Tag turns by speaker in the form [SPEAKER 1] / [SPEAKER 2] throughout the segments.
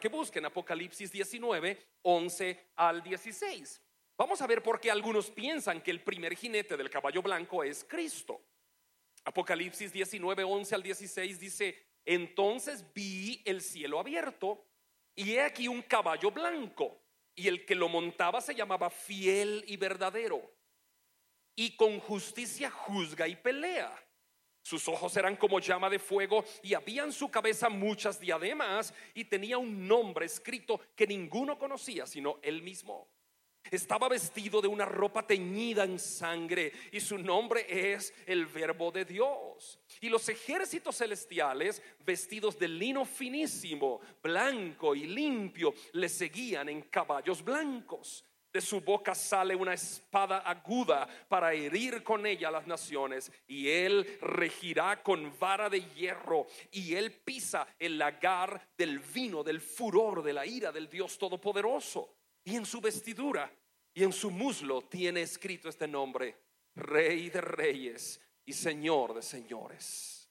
[SPEAKER 1] que busquen Apocalipsis 19, 11 al 16. Vamos a ver por qué algunos piensan que el primer jinete del caballo blanco es Cristo. Apocalipsis 19, 11 al 16 dice: entonces vi el cielo abierto, y he aquí un caballo blanco, y el que lo montaba se llamaba Fiel y Verdadero, y con justicia juzga y pelea. Sus ojos eran como llama de fuego, y había en su cabeza muchas diademas, y tenía un nombre escrito que ninguno conocía sino él mismo. Estaba vestido de una ropa teñida en sangre, y su nombre es el Verbo de Dios. Y los ejércitos celestiales, vestidos de lino finísimo, blanco y limpio, le seguían en caballos blancos. De su boca sale una espada aguda para herir con ella a las naciones, y él regirá con vara de hierro, y él pisa el lagar del vino del furor de la ira del Dios Todopoderoso. Y en su vestidura y en su muslo tiene escrito este nombre: Rey de Reyes y Señor de Señores.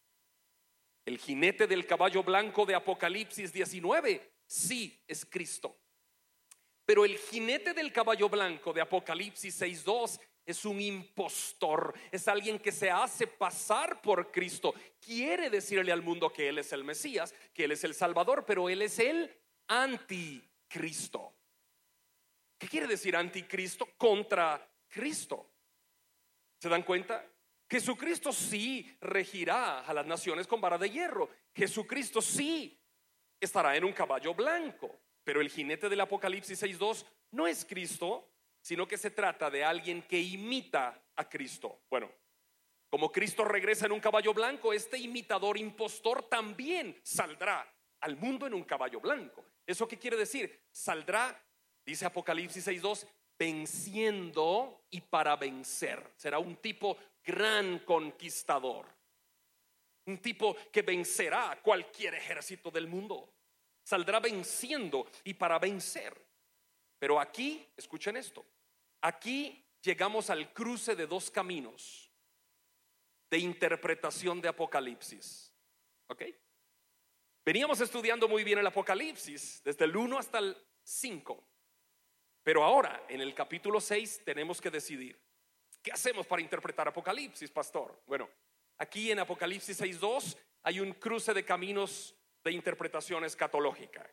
[SPEAKER 1] El jinete del caballo blanco de Apocalipsis 19 sí es Cristo, pero el jinete del caballo blanco de Apocalipsis 6:2 es un impostor, es alguien que se hace pasar por Cristo. Quiere decirle al mundo que él es el Mesías, que él es el Salvador, pero él es el anticristo. ¿Qué quiere decir anticristo? Contra Cristo. ¿Se dan cuenta? Jesucristo sí regirá a las naciones con vara de hierro. Jesucristo sí estará en un caballo blanco. Pero el jinete del Apocalipsis 6:2 no es Cristo, sino que se trata de alguien que imita a Cristo. Bueno, como Cristo regresa en un caballo blanco, este imitador impostor también saldrá al mundo en un caballo blanco. ¿Eso qué quiere decir? Saldrá, dice Apocalipsis 6:2, venciendo y para vencer. Será un tipo gran conquistador, un tipo que vencerá a cualquier ejército del mundo. Saldrá venciendo y para vencer. Pero aquí, escuchen esto, aquí llegamos al cruce de dos caminos de interpretación de Apocalipsis. ¿Ok? Veníamos estudiando muy bien el Apocalipsis desde el 1 hasta el 5. Pero ahora en el capítulo 6 tenemos que decidir: ¿qué hacemos para interpretar Apocalipsis, pastor? Bueno, aquí en Apocalipsis 6:2 hay un cruce de caminos de interpretación escatológica.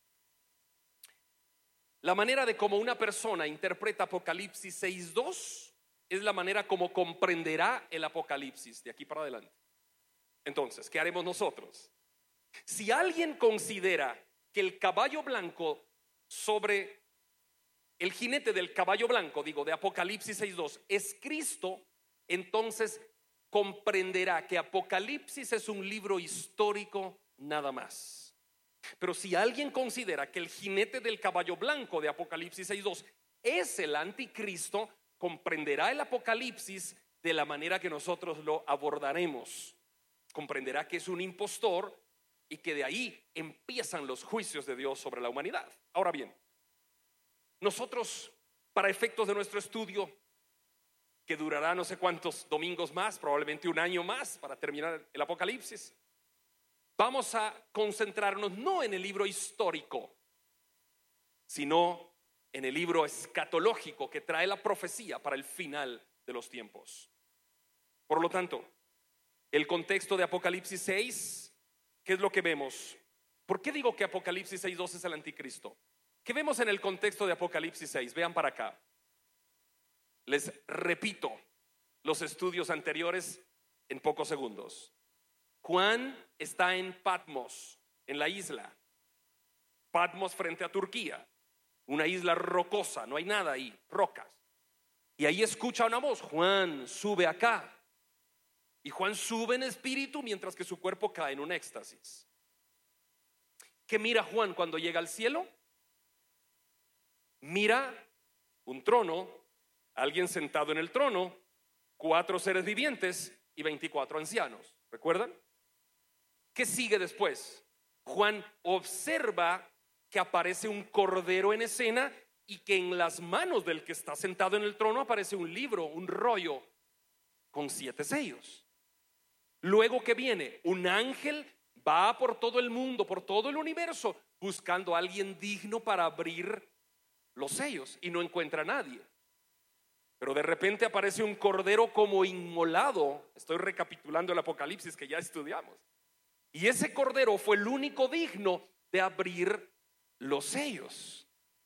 [SPEAKER 1] La manera de cómo una persona interpreta Apocalipsis 6:2 es la manera como comprenderá el Apocalipsis de aquí para adelante. Entonces, ¿qué haremos nosotros? Si alguien considera que el caballo blanco sobre el jinete del caballo blanco, digo, de Apocalipsis 6:2 es Cristo, entonces comprenderá que Apocalipsis es un libro histórico nada más. Pero si alguien considera que el jinete del caballo blanco de Apocalipsis 6:2 es el anticristo, comprenderá el Apocalipsis de la manera que nosotros lo abordaremos. Comprenderá que es un impostor y que de ahí empiezan los juicios de Dios sobre la humanidad. Ahora bien, nosotros, para efectos de nuestro estudio, que durará no sé cuántos domingos más, probablemente un año más para terminar el Apocalipsis, vamos a concentrarnos no en el libro histórico, sino en el libro escatológico que trae la profecía para el final de los tiempos. Por lo tanto, el contexto de Apocalipsis 6, ¿qué es lo que vemos? ¿Por qué digo que Apocalipsis 6:2 es el anticristo? ¿Qué vemos en el contexto de Apocalipsis 6? Vean para acá. Les repito los estudios anteriores en pocos segundos. Juan está en Patmos, en la isla. Patmos frente a Turquía, una isla rocosa, no hay nada ahí, rocas. Y ahí escucha una voz: Juan, sube acá. Y Juan sube en espíritu mientras que su cuerpo cae en un éxtasis. ¿Qué mira Juan cuando llega al cielo? Mira un trono, alguien sentado en el trono, 4 seres vivientes y 24 ancianos. ¿Recuerdan? ¿Qué sigue después? Juan observa que aparece un cordero en escena y que en las manos del que está sentado en el trono aparece un libro, un rollo con 7 sellos. Luego, ¿qué viene? Un ángel va por todo el mundo, por todo el universo, buscando a alguien digno para abrir los sellos y no encuentra a nadie. Pero de repente aparece un cordero como inmolado. Estoy recapitulando el Apocalipsis que ya estudiamos. Y ese cordero fue el único digno de abrir los sellos.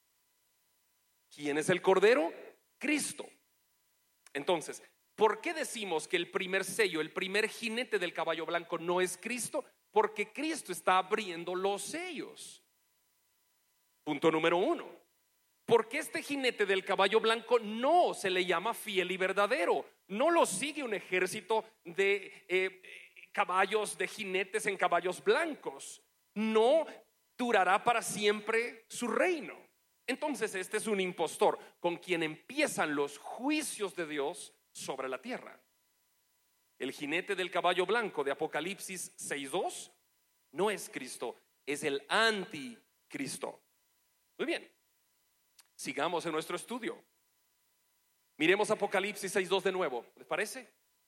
[SPEAKER 1] ¿Quién es el cordero? Cristo. Entonces, ¿por qué decimos que el primer sello, el primer jinete del caballo blanco no es Cristo? Porque Cristo está abriendo los sellos. Punto número 1. ¿Por qué este jinete del caballo blanco no se le llama fiel y verdadero? No lo sigue un ejército de caballos, de jinetes en caballos blancos. No durará para siempre su reino. Entonces este es un impostor con quien empiezan los juicios de Dios sobre la tierra. El jinete del caballo blanco de Apocalipsis 6:2 no es Cristo, es el anticristo. Muy bien, sigamos en nuestro estudio. Miremos Apocalipsis 6:2 de nuevo, ¿les parece?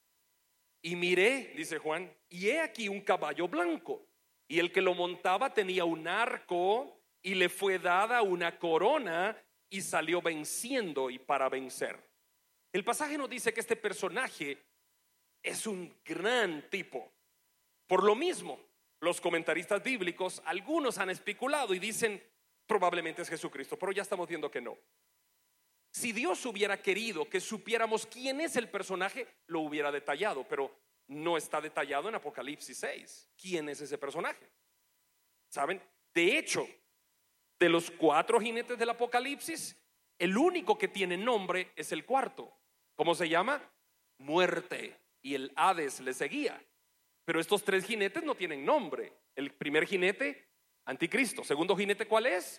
[SPEAKER 1] Y miré, dice Juan, y he aquí un caballo blanco, y el que lo montaba tenía un arco, y le fue dada una corona, y salió venciendo y para vencer. El pasaje nos dice que este personaje es un gran tipo. Por lo mismo, los comentaristas bíblicos, algunos han especulado y dicen probablemente es Jesucristo, pero ya estamos viendo que no. Si Dios hubiera querido que supiéramos quién es el personaje, lo hubiera detallado, pero no está detallado en Apocalipsis 6. ¿Quién es ese personaje? ¿Saben? De hecho, de los 4 jinetes del Apocalipsis, el único que tiene nombre es el cuarto. ¿Cómo se llama? Muerte. Y el Hades le seguía. Pero estos 3 jinetes no tienen nombre. El primer jinete, anticristo. Segundo jinete, ¿cuál es?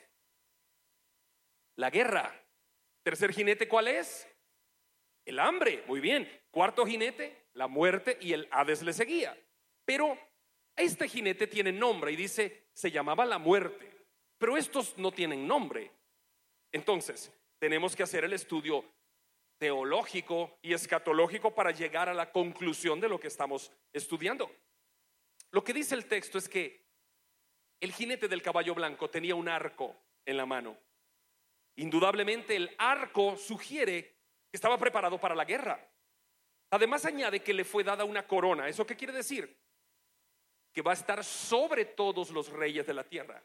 [SPEAKER 1] La guerra. Tercer jinete, ¿cuál es? El hambre. Muy bien. Cuarto jinete, la muerte, y el Hades le seguía. Pero este jinete tiene nombre y dice, se llamaba la muerte. Pero estos no tienen nombre. Entonces, tenemos que hacer el estudio teológico y escatológico para llegar a la conclusión de lo que estamos estudiando. Lo que dice el texto es que el jinete del caballo blanco tenía un arco en la mano. Indudablemente el arco sugiere que estaba preparado para la guerra. Además añade que le fue dada una corona. ¿Eso qué quiere decir? Que va a estar sobre todos los reyes de la tierra.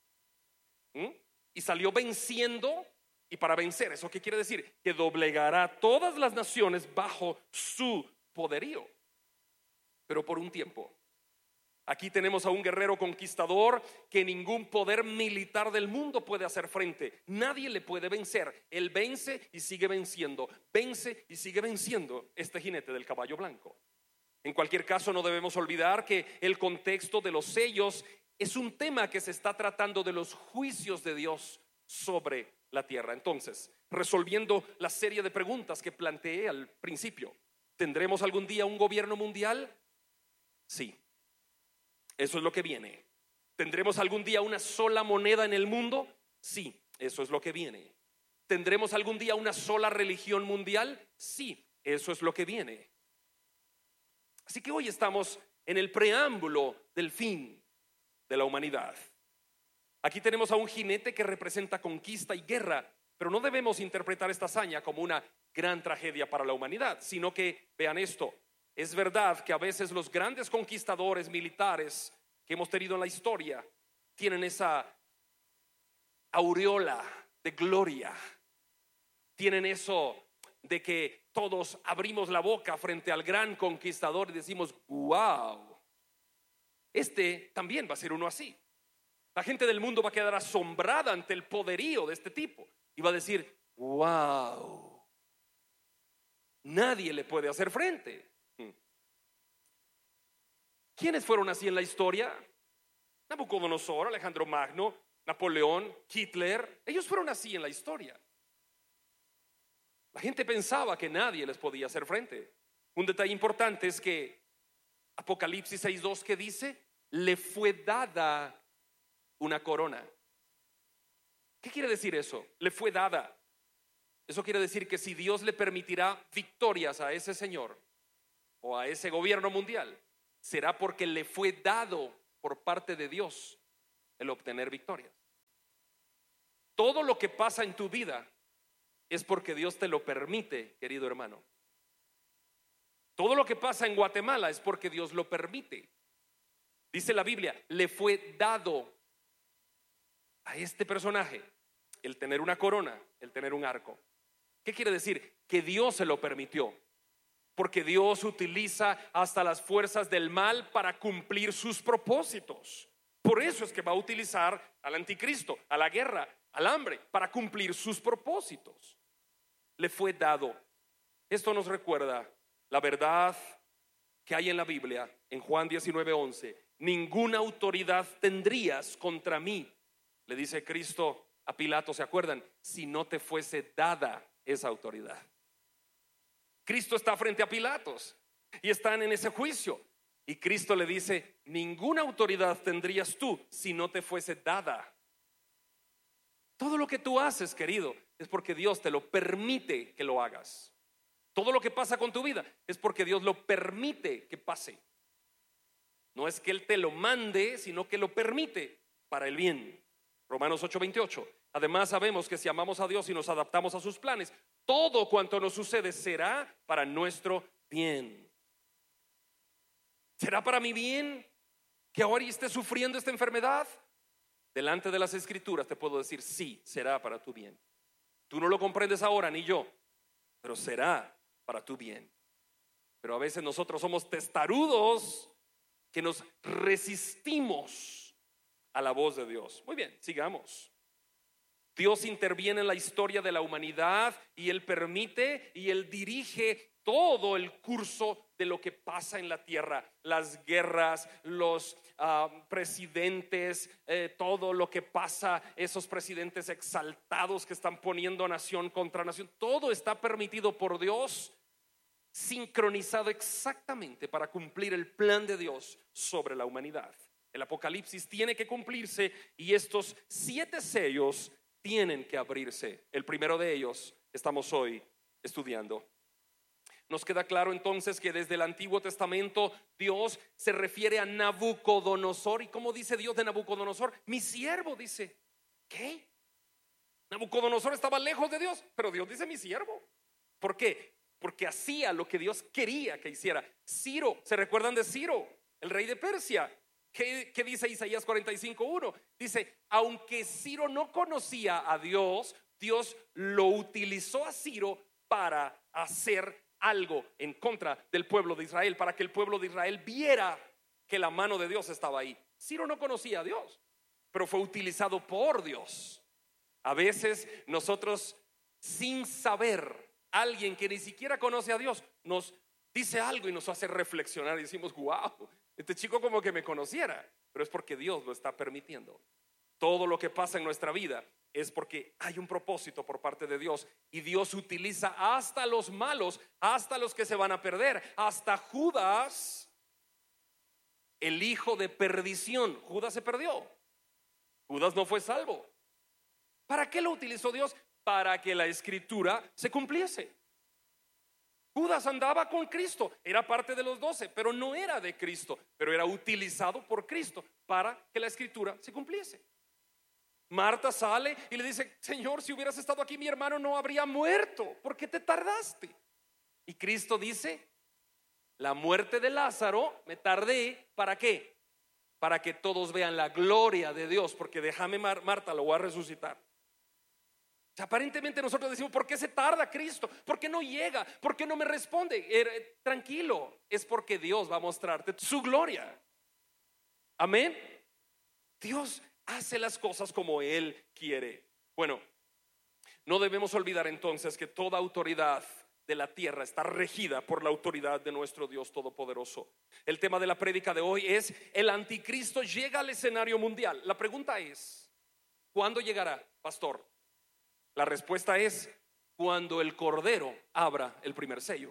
[SPEAKER 1] Y salió venciendo y para vencer. ¿Eso qué quiere decir? Que doblegará todas las naciones bajo su poderío, pero por un tiempo. Aquí tenemos a un guerrero conquistador que ningún poder militar del mundo puede hacer frente. Nadie le puede vencer. Él vence y sigue venciendo. Vence y sigue venciendo este jinete del caballo blanco. En cualquier caso, no debemos olvidar que el contexto de los sellos es un tema que se está tratando de los juicios de Dios sobre la tierra. Entonces, resolviendo la serie de preguntas que planteé al principio, ¿tendremos algún día un gobierno mundial? Sí, eso es lo que viene. ¿Tendremos algún día una sola moneda en el mundo? Sí, eso es lo que viene. ¿Tendremos algún día una sola religión mundial? Sí, eso es lo que viene. Así que hoy estamos en el preámbulo del fin de la humanidad. Aquí tenemos a un jinete que representa conquista y guerra, pero no debemos interpretar esta hazaña como una gran tragedia para la humanidad, sino que, vean esto, es verdad que a veces los grandes conquistadores militares que hemos tenido en la historia tienen esa aureola de gloria, tienen eso de que todos abrimos la boca frente al gran conquistador y decimos, wow, este también va a ser uno así. La gente del mundo va a quedar asombrada ante el poderío de este tipo y va a decir, wow, nadie le puede hacer frente. ¿Quiénes fueron así en la historia? Nabucodonosor, Alejandro Magno, Napoleón, Hitler. Ellos fueron así en la historia. La gente pensaba que nadie les podía hacer frente. Un detalle importante es que Apocalipsis 6:2 que dice, le fue dada una corona. ¿Qué quiere decir eso? Le fue dada. Eso quiere decir que si Dios le permitirá victorias a ese señor o a ese gobierno mundial, será porque le fue dado por parte de Dios el obtener victorias. Todo lo que pasa en tu vida es porque Dios te lo permite, querido hermano. Todo lo que pasa en Guatemala es porque Dios lo permite. Dice la Biblia, le fue dado a este personaje el tener una corona, el tener un arco. ¿Qué quiere decir? Que Dios se lo permitió, porque Dios utiliza hasta las fuerzas del mal para cumplir sus propósitos. Por eso es que va a utilizar al anticristo, a la guerra, al hambre, para cumplir sus propósitos. Le fue dado. Esto nos recuerda la verdad que hay en la Biblia, en Juan 19:11. Ninguna autoridad tendrías contra mí, le dice Cristo a Pilato, ¿se acuerdan? Si no te fuese dada esa autoridad. Cristo está frente a Pilatos y están en ese juicio, y Cristo le dice, ninguna autoridad tendrías tú si no te fuese dada. Todo lo que tú haces, querido, es porque Dios te lo permite que lo hagas. Todo lo que pasa con tu vida es porque Dios lo permite que pase. No es que Él te lo mande, sino que lo permite para el bien. Romanos 8:28. Además sabemos que si amamos a Dios y nos adaptamos a sus planes, todo cuanto nos sucede será para nuestro bien. ¿Será para mi bien que ahora esté sufriendo esta enfermedad? Delante de las Escrituras te puedo decir, sí, será para tu bien. Tú no lo comprendes ahora, ni yo, pero será para tu bien. Pero a veces nosotros somos testarudos que nos resistimos a la voz de Dios. Muy bien, sigamos. Dios interviene en la historia de la humanidad y Él permite y Él dirige todo el curso de lo que pasa en la tierra, las guerras, los presidentes, todo lo que pasa, esos presidentes exaltados que están poniendo nación contra nación, todo está permitido por Dios, sincronizado exactamente para cumplir el plan de Dios sobre la humanidad. El Apocalipsis tiene que cumplirse y estos 7 sellos tienen que abrirse. El primero de ellos estamos hoy estudiando. Nos queda claro entonces que desde el Antiguo Testamento Dios se refiere a Nabucodonosor. ¿Y cómo dice Dios de Nabucodonosor? Mi siervo, dice. ¿Qué? Nabucodonosor estaba lejos de Dios, pero Dios dice mi siervo. ¿Por qué? Porque hacía lo que Dios quería que hiciera. Ciro, ¿se recuerdan de Ciro? El rey de Persia. ¿Qué dice Isaías 45:1? Dice, aunque Ciro no conocía a Dios, Dios lo utilizó a Ciro para hacer algo en contra del pueblo de Israel, para que el pueblo de Israel viera que la mano de Dios estaba ahí. Ciro no conocía a Dios, pero fue utilizado por Dios. A veces nosotros, sin saber, alguien que ni siquiera conoce a Dios nos dice algo y nos hace reflexionar y decimos, wow, este chico como que me conociera, pero es porque Dios lo está permitiendo. Todo lo que pasa en nuestra vida es porque hay un propósito por parte de Dios, y Dios utiliza hasta los malos, hasta los que se van a perder, hasta Judas, el hijo de perdición. Judas se perdió, Judas no fue salvo. ¿Para qué lo utilizó Dios? Para que la escritura se cumpliese. Judas andaba con Cristo, era parte de los 12, pero no era de Cristo, pero era utilizado por Cristo para que la escritura se cumpliese. Marta sale y le dice, Señor, si hubieras estado aquí mi hermano no habría muerto, ¿por qué te tardaste? Y Cristo dice, la muerte de Lázaro me tardé, ¿para qué? Para que todos vean la gloria de Dios, porque déjame Marta, lo voy a resucitar. O sea, aparentemente nosotros decimos, ¿por qué se tarda Cristo? ¿Por qué no llega? ¿Por qué no me responde? Tranquilo, es porque Dios va a mostrarte su gloria. Amén. Dios hace las cosas como Él quiere. Bueno, no debemos olvidar entonces que toda autoridad de la tierra está regida por la autoridad de nuestro Dios Todopoderoso. El tema de la prédica de hoy es: el anticristo llega al escenario mundial. La pregunta es, ¿cuándo llegará, pastor? La respuesta es cuando el Cordero abra el primer sello.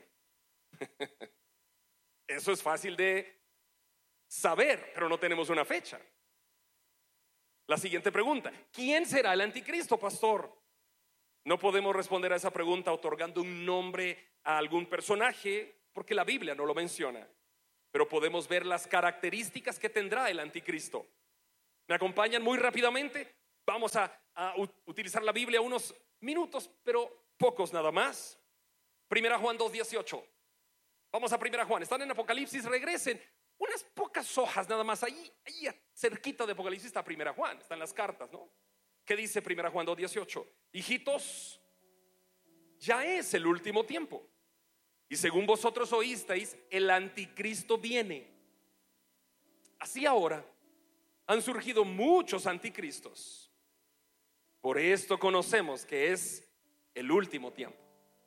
[SPEAKER 1] Eso es fácil de saber, pero no tenemos una fecha. La siguiente pregunta: ¿quién será el anticristo, pastor? No podemos responder a esa pregunta otorgando un nombre a algún personaje, porque la Biblia no lo menciona, pero podemos ver las características que tendrá el anticristo. ¿Me acompañan muy rápidamente? Vamos a utilizar la Biblia unos minutos, pero pocos nada más. Primera Juan 2:18. Vamos a Primera Juan. Están en Apocalipsis, regresen unas pocas hojas nada más. Ahí cerquita de Apocalipsis está Primera Juan. Están las cartas, ¿no? ¿Qué dice Primera Juan 2:18? Hijitos, ya es el último tiempo. Y según vosotros oísteis, el anticristo viene. Así ahora han surgido muchos anticristos. Por esto conocemos que es el último tiempo.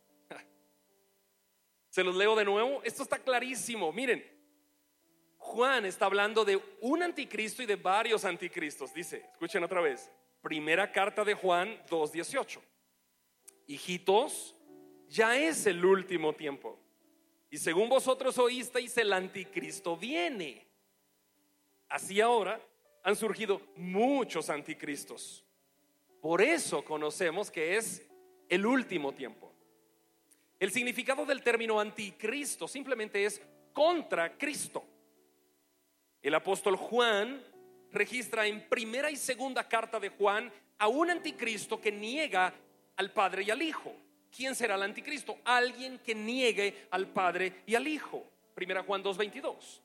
[SPEAKER 1] Se los leo de nuevo. Esto está clarísimo. Miren, Juan está hablando de un anticristo y de varios anticristos. Dice, escuchen otra vez, primera carta de Juan 2:18. Hijitos, ya es el último tiempo. Y según vosotros oísteis, el anticristo viene. Así ahora han surgido muchos anticristos. Por eso conocemos que es el último tiempo. El significado del término anticristo simplemente es contra Cristo. El apóstol Juan registra en primera y segunda carta de Juan a un anticristo que niega al Padre y al Hijo. ¿Quién será el anticristo? Alguien que niegue al Padre y al Hijo. Primera Juan 2:22.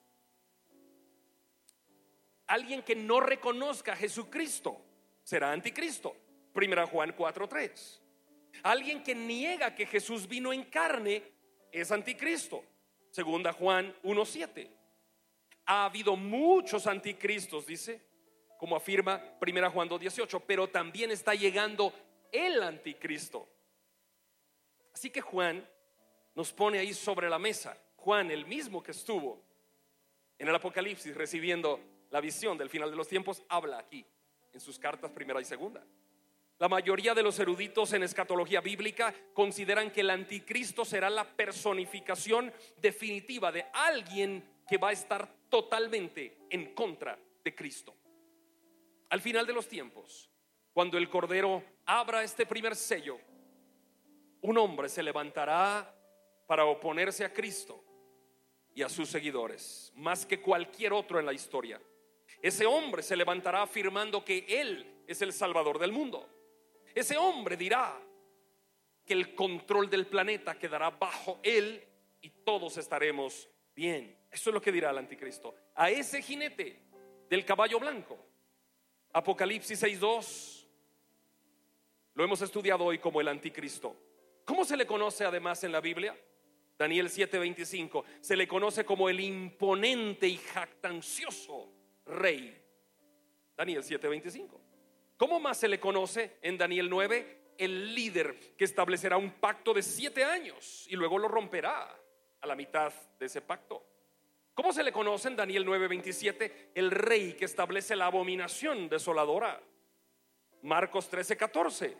[SPEAKER 1] Alguien que no reconozca a Jesucristo será anticristo. Primera Juan 4:3. Alguien que niega que Jesús vino en carne es anticristo. Segunda Juan 1:7. Ha habido muchos anticristos, dice, como afirma Primera Juan 2:18, pero también está llegando el anticristo. Así que Juan nos pone ahí sobre la mesa. Juan, el mismo que estuvo en el Apocalipsis recibiendo la visión del final de los tiempos, habla aquí en sus cartas primera y segunda. La mayoría de los eruditos en escatología bíblica consideran que el anticristo será la personificación definitiva de alguien que va a estar totalmente en contra de Cristo. Al final de los tiempos, cuando el Cordero abra este primer sello, un hombre se levantará para oponerse a Cristo y a sus seguidores, más que cualquier otro en la historia. Ese hombre se levantará afirmando que él es el Salvador del mundo. Ese hombre dirá que el control del planeta quedará bajo él y todos estaremos bien. Eso es lo que dirá el anticristo. A ese jinete del caballo blanco, Apocalipsis 6:2, lo hemos estudiado hoy como el anticristo. ¿Cómo se le conoce además en la Biblia? Daniel 7:25. Se le conoce como el imponente y jactancioso rey. Daniel 7:25. ¿Cómo más se le conoce en Daniel 9? El líder que establecerá un pacto de 7 años y luego lo romperá a la mitad de ese pacto. ¿Cómo se le conoce en Daniel 9:27? El rey que establece la abominación desoladora. Marcos 13:14.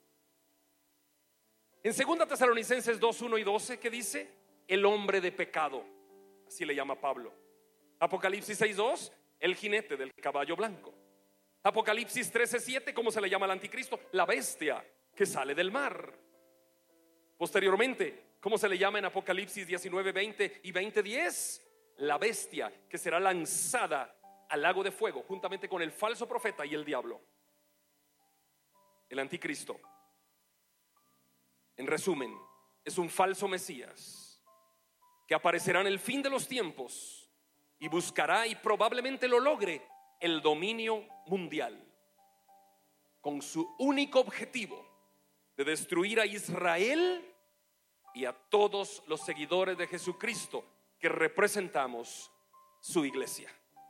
[SPEAKER 1] En 2 Tesalonicenses 2:1 y 12, ¿qué dice? El hombre de pecado, así le llama Pablo. Apocalipsis 6:2, el jinete del caballo blanco. Apocalipsis 13:7, ¿cómo se le llama al anticristo? La bestia que sale del mar. Posteriormente, ¿cómo se le llama en Apocalipsis 19:20 y 20:10? La bestia que será lanzada al lago de fuego juntamente con el falso profeta y el diablo. El anticristo, en resumen, es un falso Mesías que aparecerá en el fin de los tiempos y buscará, y probablemente lo logre, el dominio mundial, con su único objetivo de destruir a Israel y a todos los seguidores de Jesucristo que representamos su iglesia.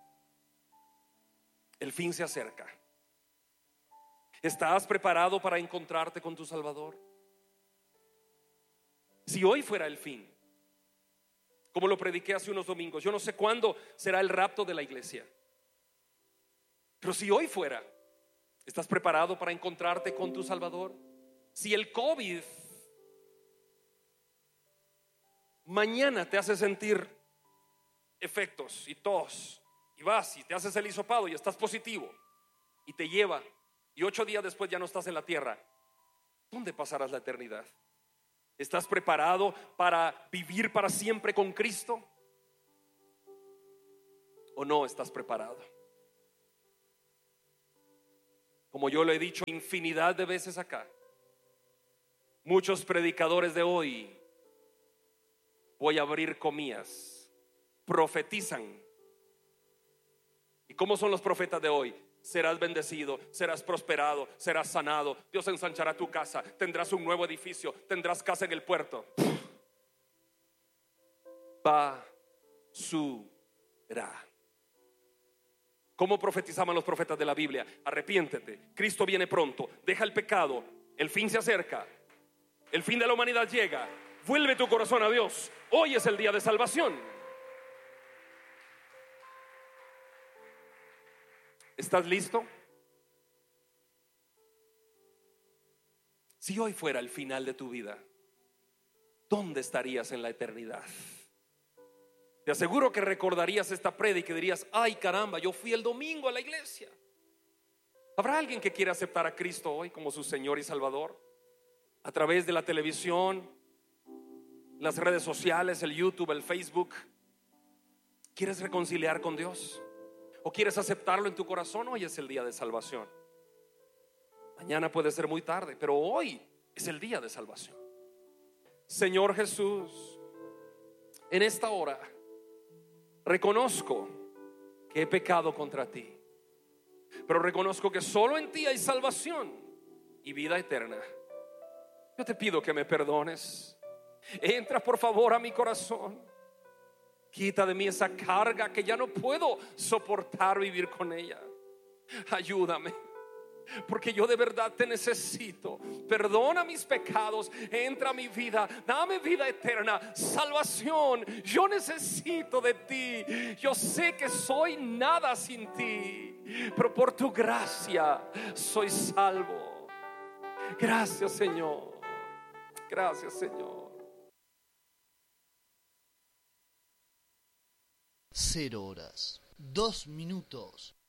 [SPEAKER 1] El fin se acerca. ¿Estás preparado para encontrarte con tu Salvador? Si hoy fuera el fin, como lo prediqué hace unos domingos, yo no sé cuándo será el rapto de la iglesia, pero si hoy fuera, ¿estás preparado para encontrarte con tu Salvador? Si el COVID mañana te hace sentir efectos y tos, y vas y te haces el hisopado y estás positivo, y te lleva, y 8 días después ya no estás en la tierra, ¿dónde pasarás la eternidad? ¿Estás preparado para vivir para siempre con Cristo? ¿O no estás preparado? Como yo lo he dicho infinidad de veces acá, muchos predicadores de hoy, voy a abrir comillas, profetizan. ¿Y cómo son los profetas de hoy? Serás bendecido, serás prosperado, serás sanado, Dios ensanchará tu casa, tendrás un nuevo edificio, tendrás casa en el puerto. Basura. ¿Cómo profetizaban los profetas de la Biblia? Arrepiéntete, Cristo viene pronto, deja el pecado, el fin se acerca, el fin de la humanidad llega, vuelve tu corazón a Dios, hoy es el día de salvación. ¿Estás listo? Si hoy fuera el final de tu vida, ¿dónde estarías en la eternidad? Te aseguro que recordarías esta prédica y dirías: ay caramba, yo fui el domingo a la iglesia. ¿Habrá alguien que quiera aceptar a Cristo hoy como su Señor y Salvador? A través de la televisión, las redes sociales, el YouTube, el Facebook. ¿Quieres reconciliar con Dios? ¿O quieres aceptarlo en tu corazón? Hoy es el día de salvación. Mañana puede ser muy tarde, pero hoy es el día de salvación. Señor Jesús, en esta hora reconozco que he pecado contra ti, pero reconozco que solo en ti hay salvación y vida eterna. Yo te pido que me perdones. Entra por favor a mi corazón. Quita de mí esa carga que ya no puedo soportar vivir con ella. Ayúdame, porque yo de verdad te necesito. Perdona mis pecados, entra a mi vida, dame vida eterna, salvación. Yo necesito de ti. Yo sé que soy nada sin ti, pero por tu gracia soy salvo. Gracias, Señor. Gracias, Señor.
[SPEAKER 2] 0 horas, 2 minutos.